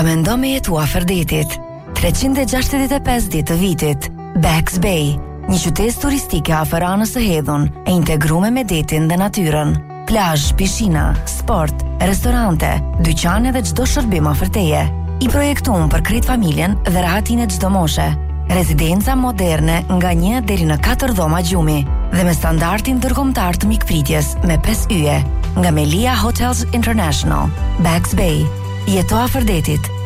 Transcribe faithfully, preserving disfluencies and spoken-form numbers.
Ka mendo me jetu afër detit. treqind e gjashtëdhjetë e pesë ditë të vitit. Bags Bay, një qytet turistike afër anës së hedhun, e integruar me detin dhe natyrën. Plazh, pishina, sport, restorante, dyqane dhe çdo shërbim afër teje. I projektuar për krejt familjen dhe rahatin e çdo moshe. Rezidenca moderne nga një deri në katër dhoma gjumi dhe me standardin ndërkombëtar të mikpritjes me pesë yje nga Melia Hotels International. Bags Bay, jeto afër detit,